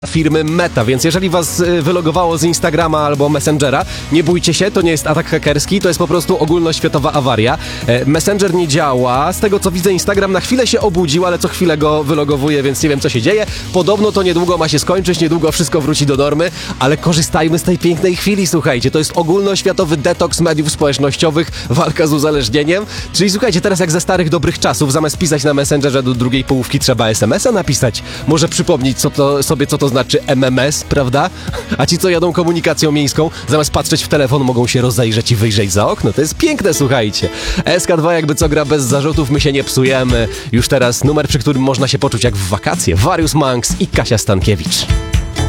firmy Meta, więc jeżeli was wylogowało z Instagrama albo Messengera, nie bójcie się, to nie jest atak hakerski, to jest po prostu ogólnoświatowa awaria. Messenger nie działa, z tego co widzę Instagram na chwilę się obudził, ale co chwilę go wylogowuje, więc nie wiem co się dzieje. Podobno to niedługo ma się skończyć, niedługo wszystko wróci do normy, ale korzystajmy z tej pięknej chwili, słuchajcie, to jest ogólnoświatowy detoks mediów społecznościowych, walka z uzależnieniem, czyli słuchajcie, teraz jak za starych dobrych czasów, zamiast pisać na Messengerze do drugiej połówki trzeba SMS-a napisać, może przypomnieć co to znaczy MMS, prawda? A ci, co jadą komunikacją miejską, zamiast patrzeć w telefon, mogą się rozejrzeć i wyjrzeć za okno. To jest piękne, słuchajcie. SK2 jakby co gra bez zarzutów, my się nie psujemy. Już teraz numer, przy którym można się poczuć jak w wakacje. Warius Manx i Kasia Stankiewicz.